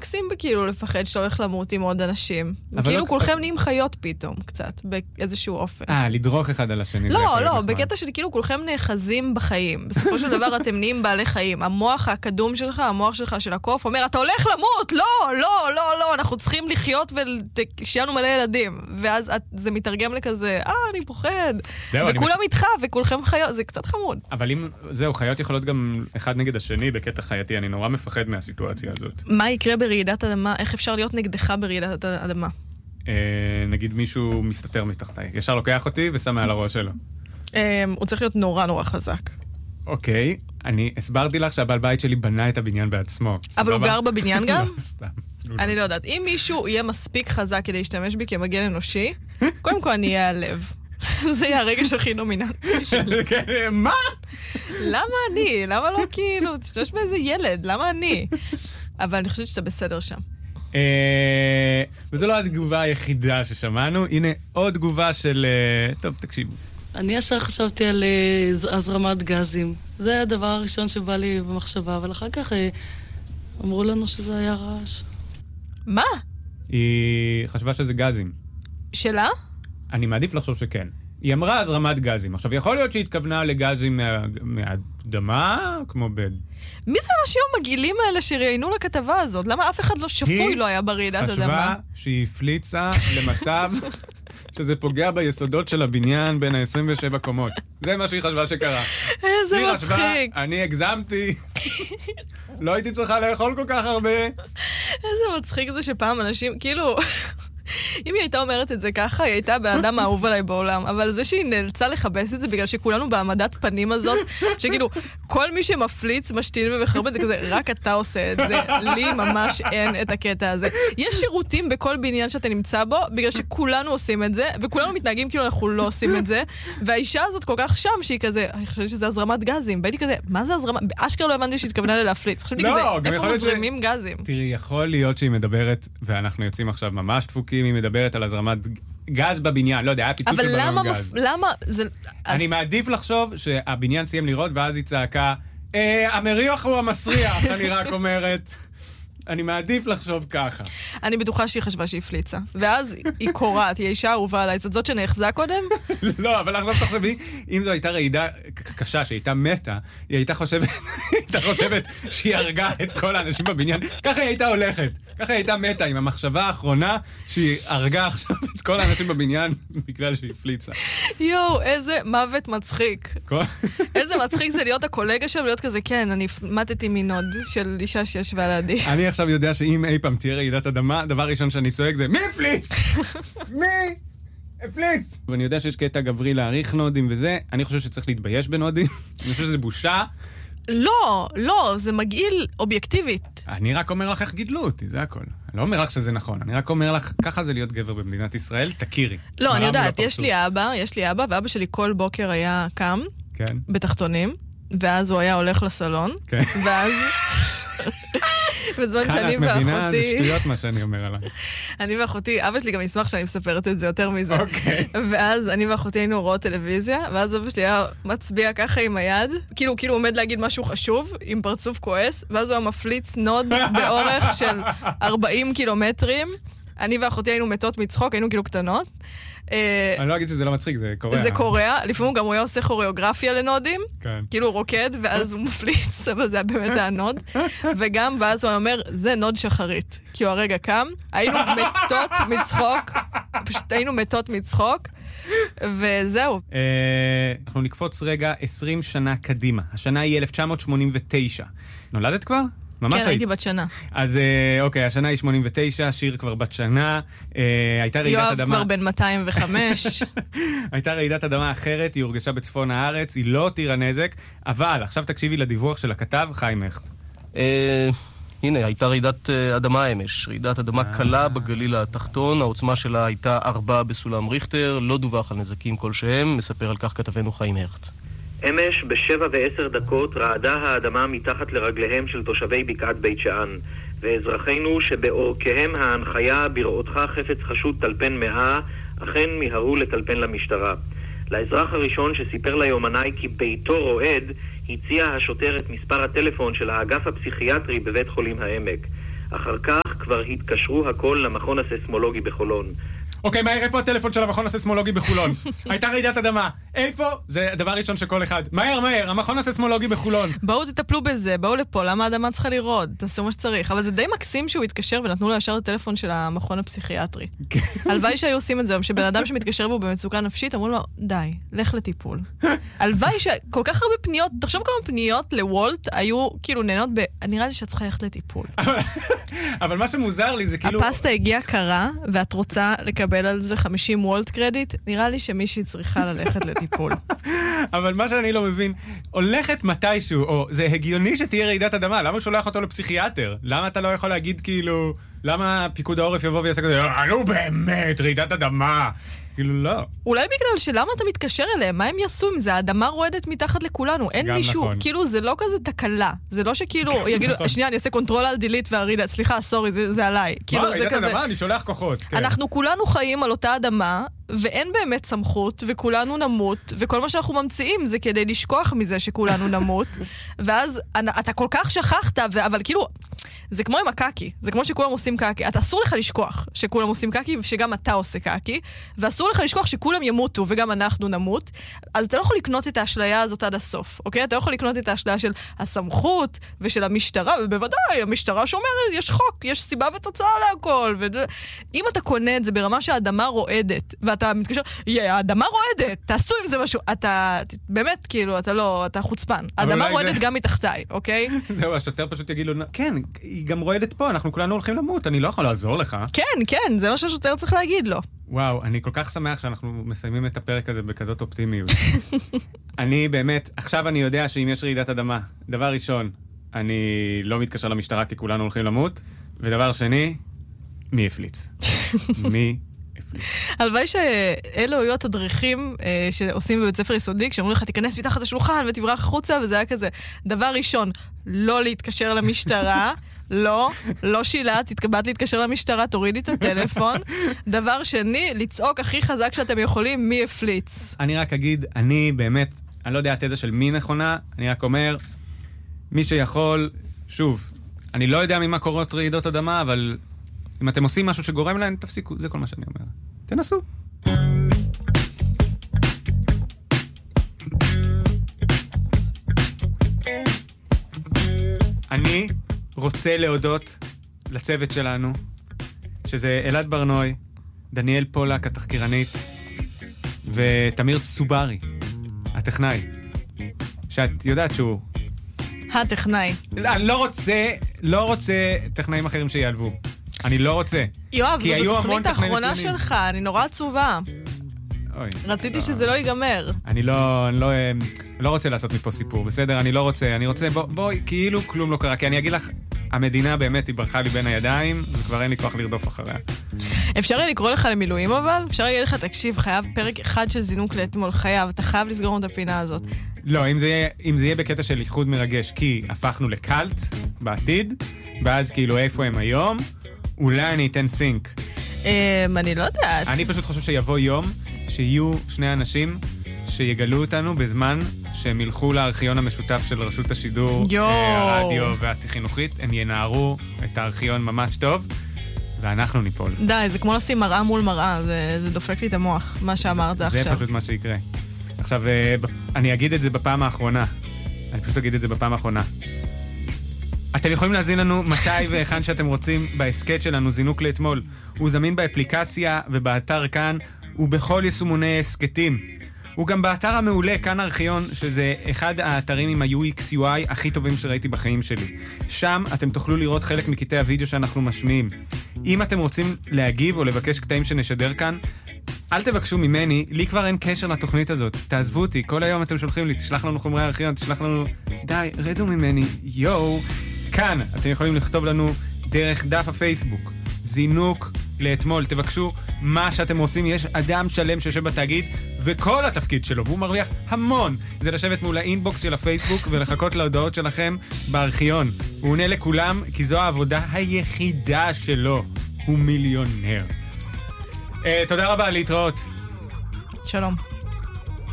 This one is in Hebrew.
מקסים בכאילו לפחד שאתה הולך למות עם עוד אנשים. כאילו כולכם נהיים חיות פתאום, קצת, באיזשהו אופן. לדרוך אחד על השני. לא, בקטע של כאילו כולכם נאחזים בחיים. בסופו של דבר אתם נהיים בעלי חיים. המוח הקדום שלך, המוח שלך של הקוף, אומר, אתה הולך למות! לא, אנחנו צריכים לחיות ושיהיה לנו מלא ילדים. ואז זה מתרגם לכזה, אני פוחד. וכולם איתך, וכולכם חיות, זה קצת חמוד. אבל אם זהו, חיות יכולות גם אחד נגד השני בקטע חייתי, אני נורא מפחד מהסיטואציה הזאת. מה יקרה ברעידת אדמה? איך אפשר להיות נגדך ברעידת אדמה? נגיד מישהו מסתתר מתחתיי. ישר לוקח אותי ושם מעל הראש שלו. הוא צריך להיות נורא נורא חזק. אוקיי, אני הסברתי לך שהבעל בית שלי בנה את הבניין בעצמו. אבל הוא גר בבניין גם? לא, סתם. אני לא יודעת. אם מישהו יהיה מספיק חזק כדי להשתמש בי כמגן אנושי, קודם כל אני אהיה הלב. זה יהיה הרגש הכי נומיננטי שלי. מה? למה אני? למה לא כאילו? תשתמש באיזה ילד, למה אני? אבל אני חושבת שאתה בסדר שם. וזו לא התגובה היחידה ששמענו. הנה עוד תגובה של... טוב, תקשיבו. אני ישר חשבתי על הזרמת גזים. זה היה הדבר הראשון שבא לי במחשבה, אבל אחר כך אמרו לנו שזה היה רעש. מה? היא חשבה שזה גזים. שלה? אני מעדיף לחשוב שכן. היא אמרה הזרמת גזים. עכשיו, יכול להיות שהיא התכוונה לגזים מהאדמה, כמו מי זה האנשים המגעילים האלה שראיינו לכתבה הזאת? למה אף אחד לא שפוי לא היה ברעידת אדמה? היא חשבה שהיא הפליצה למצב שזה פוגע ביסודות של הבניין בין ה-27 קומות. זה מה שהיא חשבה שקרה. איזה מצחיק. אני הגזמתי. לא הייתי צריכה לאכול כל כך הרבה. איזה מצחיק זה שפעם אנשים, כאילו... אם היא הייתה אומרת את זה ככה, היא הייתה באדם האהוב עליי בעולם. אבל זה שהיא נאלצה לחבש את זה, בגלל שכולנו בעמדת פנים הזאת, שכאילו, כל מי שמפליץ, משתין ומחרבן, זה כזה, רק אתה עושה את זה. לי ממש אין את הקטע הזה. יש שירותים בכל בניין שאתה נמצא בו, בגלל שכולנו עושים את זה, וכולנו מתנהגים כאילו אנחנו לא עושים את זה, והאישה הזאת כל כך שם, שהיא כזה, אני חושבת שזה הזרמת גזים. והייתי כזה, מה זה הזרמת? באשכרה לא הבנתי שהתכוונה להפליץ. חשבתי כזה, איפה מזרימים גזים? תראי, יכול להיות שהיא מדברת, ואנחנו יוצאים עכשיו ממש דפוקים, היא מדברת על הזרמת גז בבניין, לא יודע, היה פיצוץ של בלון גז. אבל למה זה... אני מעדיף לחשוב שהבניין סיים לראות, ואז היא צעקה, המריח הוא המסריח, אני רק אומרת. אני מעדיף לחשוב ככה. אני בטוחה שהיא חשבה שהיא פליצה. ואז היא קוראת, היא אישה אהובה עליי. זאת שנחזה קודם? לא, אבל עכשיו תחשבי, אם זו הייתה רעידה קשה, שהייתה מתה, היא הייתה חושבת שהיא הרגה את כל האנשים בבניין. ככה היא הייתה הולכת. ככה היא הייתה מתה עם המחשבה האחרונה שהיא הרגה עכשיו את כל האנשים בבניין בגלל שהיא פליצה. יואו, איזה מוות מצחיק. איזה מצחיק זה להיות הקולגה שלו, להיות כזה, כן, אני מתתי מנוד של אישה שישבה לידי. אני עכשיו יודע שאם אי פעם תהיה רעידת אדמה, דבר ראשון שאני צועק זה, מי הפליץ? מי הפליץ? ואני יודע שיש קטע גברי להעריך נודים וזה, אני חושב שצריך להתבייש בנודים, אני חושב שזה בושה. לא, זה מגעיל אובייקטיבית. אני רק אומר לך איך גידלו אותי, זה הכל. אני לא אומר לך שזה נכון, אני רק אומר לך, ככה זה להיות גבר במדינת ישראל, תכירי. לא, אני יודעת, יש לי אבא, ואבא שלי כל בוקר היה קם, בתחתונים, ואז הוא היה הולך לסלון, ואז... בזמן שאני ואחותי... את מבינה, זה שטויות מה שאני אומר עליי. אני ואחותי, אבא שלי גם ישמח שאני מספרת את זה יותר מזה. ואז אני ואחותי היינו רואות טלוויזיה, ואז אבא שלי היה מצביע ככה עם היד, כאילו עומד להגיד משהו חשוב, עם פרצוף כועס, ואז הוא היה מפליץ נוד באורך של 40 קילומטרים. אני ואחותי היינו מתות מצחוק, היינו כאילו קטנות. אני לא אגיד שזה לא מצחיק, זה קוריאה. זה קוריאה, לפעמים גם הוא היה עושה כוריאוגרפיה לנודים, כאילו הוא רוקד, ואז הוא מפליץ, אבל זה היה באמת הנוד. וגם, ואז הוא אומר, זה נוד שחרית. כי הוא הרגע קם, היינו מתות מצחוק, פשוט היינו מתות מצחוק, וזהו. אנחנו נקפוץ רגע 20 שנה קדימה. השנה היא 1989. נולדת כבר? כן, הייתי בת שנה. אז אוקיי, השנה היא 89, שיר כבר בת שנה, הייתה רעידת אדמה... יואב כבר בן 205. הייתה רעידת אדמה אחרת, היא הורגשה בצפון הארץ, היא לא תירה נזק, אבל עכשיו תקשיבי לדיווח של הכתב, חיים הכט. הנה, הייתה רעידת אדמה אמש, רעידת אדמה קלה בגליל התחתון, העוצמה שלה הייתה 4 בסולם ריכטר, לא דווח על נזקים כלשהם, מספר על כך כתבנו חיים הכט. אמש ב7:10 רעדה האדמה מתחת לרגליהם של תושבי בקעת בית שאן, ואזרחינו שבאורקיהם ההנחיה בראותך חפץ חשוד טלפן 100, אכן מיהרו לטלפן למשטרה. לאזרח הראשון שסיפר ליומנאי כי ביתו רועד, הציע השוטר את מספר הטלפון של האגף הפסיכיאטרי בבית חולים העמק. אחר כך כבר התקשרו הכל למכון הססמולוגי בחולון. אוקיי, מהר, איפה הטלפון של המכון הססמולוגי בחולון? הייתה רעידת אדמה. איפה? זה הדבר ראשון של כל אחד. מהר, המכון הססמולוגי בחולון. בואו תטפלו בזה, בואו לפה, למה האדמה צריכה לרעוד? תעשו מה שצריך. אבל זה די מקסים שהוא התקשר ונתנו לו ישר את הטלפון של המכון הפסיכיאטרי. הלוואי שהיו עושים את זה, שבן אדם שמתקשר והוא במצוקה נפשית, אמרו לו, די, לך לטיפול. הלוואי שכל כך הרבה פניות, תחשוב כמה פניות לוולט היו כאילו נהנות נראה לי שאת צריכה ללכת לטיפול. אבל מה שמוזר לי זה כאילו... הפסטה הגיעה קרה, ואת רוצה לקבל על זה 50 וולט קרדיט, נראה לי שמישהי צריכה ללכת לטיפול. אבל מה שאני לא מבין, הולכת מתישהו, או זה הגיוני שתהיה רעידת אדמה, למה הוא שולח אותו לפסיכיאטר? למה אתה לא יכול להגיד כאילו, למה פיקוד העורף יבוא ויעשה כזה, נו באמת, רעידת אדמה. כאילו לא. אולי בגלל שלמה אתה מתקשר אליהם? מה הם יעשו עם זה? האדמה רועדת מתחת לכולנו. אין מישהו, נכון. כאילו זה לא כזה תקלה. זה לא שכאילו, יגידו, שנייה, אני אעשה קונטרול על דילית והרידה. סליחה, סורי, זה עליי. כאילו זה רעידת כזה. אדמה, אני שולח כוחות. כן. אנחנו כולנו חיים על אותה אדמה, ואין באמת סמכות, וכולנו נמות, וכל מה שאנחנו ממציאים זה כדי לשכוח מזה שכולנו נמות, ואז אתה כל כך שכחת, אבל כאילו, זה כמו עם הקקי, זה כמו שכולם עושים קקי. אתה אסור לך לשכוח שכולם עושים קקי, ושגם אתה עושה קקי, ואסור לך לשכוח שכולם ימותו, וגם אנחנו נמות, אז אתה לא יכול לקנות את האשליה הזאת עד הסוף, אוקיי? אתה לא יכול לקנות את האשליה של הסמכות, ושל המשטרה, ובוודאי, המשטרה שאומרת, יש חוק, יש סיבה ותוצאה להכל, אם אתה קונה את זה ברמה שהאדמה רועדת, ואתה מתקשר, האדמה רועדת, תעשו עם זה משהו, אתה, באמת, כאילו, אתה חוצפן. האדמה רועדת גם מתחתיי, אוקיי? זהו, השוטר פשוט יגיד לו, כן, היא גם רועדת פה, אנחנו כולנו הולכים למות, אני לא יכול לעזור לך. כן, זה מה שהשוטר צריך להגיד לו. וואו, אני כל כך שמח שאנחנו מסיימים את הפרק הזה בכזאת אופטימיות. אני באמת, עכשיו אני יודע שאם יש רעידת אדמה, דבר ראשון, אני לא מתקשר למשטרה כי כולנו הולכים למות, ודבר שני, מי הפליץ? מי הפליץ? הלוואי שאלו היו התדריכים שעושים בבית ספר יסודי, כשאמרו לך, תיכנס מתחת השולחן ותברח החוצה, וזה היה כזה. דבר ראשון, לא להתקשר למשטרה, לא שילה, תתקבעת להתקשר למשטרה, תורידי את הטלפון. דבר שני, לצעוק הכי חזק שאתם יכולים, מי הפליץ. אני רק אגיד, אני באמת, אני לא יודע התזה של מי נכונה, אני רק אומר, מי שיכול, שוב, אני לא יודע ממה קורות רעידות אדמה, אבל אם אתם עושים משהו שגורם להם, תפסיקו, זה כל מה שאני אומר. תנסו. אני רוצה להודות לצוות שלנו, שזה אלעד ברנוי, דניאל פולק, התחקירנית, ותמיר צוברי, הטכנאי, שאת יודעת שהוא... הטכנאי. אני לא רוצה טכנאים אחרים שיעלבו. אני לא רוצה. יואב, זו בתוכנית האחרונה שלך, אני נורא עצובה. רציתי שזה לא ייגמר. אני לא רוצה לעשות מפה סיפור, בסדר? אני לא רוצה. אני רוצה, בואי, כאילו כלום לא קרה. כי אני אגיד לך, המדינה באמת היא ברחה לי בין הידיים, וכבר אין לי כוח לרדוף אחריה. אפשר יהיה לקרוא לך למילואים אבל? אפשר יהיה לך, תקשיב, חייב פרק אחד של זינוק לאתמול, חייב, אתה חייב לסגור את הפינה הזאת. לא, אם זה יהיה בקטע של איחוד מרגש, כי הפכנו לקלט בעתיד, ואז כאילו איפה הם היום, אולי אני אתן סינק. אני לא יודעת. אני פשוט חושב שיבוא יום שיהיו שני אנשים שיגלו אותנו בזמן שהם ילכו לארכיון המשותף של רשות השידור, הרדיו והחינוכית, הם ינערו את הארכיון ממש טוב, ואנחנו ניפול. די, זה כמו לשים מראה מול מראה, זה דופק לי את המוח, מה שאמרת עכשיו. זה פשוט מה שיקרה. עכשיו, אני אגיד את זה בפעם האחרונה. אני פשוט אגיד את זה בפעם האחרונה. אתם יכולים להזין לנו מתי והיכן שאתם רוצים בהסקט שלנו, זינוק לאתמול. הוא זמין באפליקציה ובאתר כאן, ובכל יישומוני הסקטים. הוא גם באתר המעולה, כאן ארכיון, שזה אחד האתרים עם ה-UX UI הכי טובים שראיתי בחיים שלי. שם אתם תוכלו לראות חלק מקטעי הוידאו שאנחנו משמיעים. אם אתם רוצים להגיב או לבקש קטעים שנשדר כאן, אל תבקשו ממני, לי כבר אין קשר לתוכנית הזאת. תעזבו אותי, כל היום אתם שולחים לי, תשלח לנו חומרי ארכיון, תשלח לנו... די, רדו ממני, יואו. כאן אתם יכולים לכתוב לנו דרך דף הפייסבוק. זינוק לאתמול, תבקשו מה שאתם רוצים. יש אדם שלם שיושב בתאגיד וכל התפקיד שלו, והוא מרוויח המון, זה לשבת מול האינבוקס של הפייסבוק ולחכות להודעות שלכם בארכיון. הוא עונה לכולם כי זו העבודה היחידה שלו. הוא מיליונר. תודה רבה, להתראות. שלום.